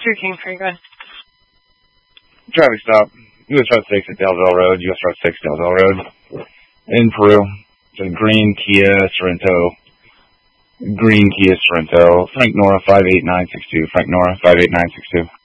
King, are you good? Traffic stop. US Route 6 at Dalzell Road, US Route 6, Dalzell Road. In Peru. It's a green Kia Sorento. Green Kia Sorento. Frank Nora 58962. Frank Nora 58962.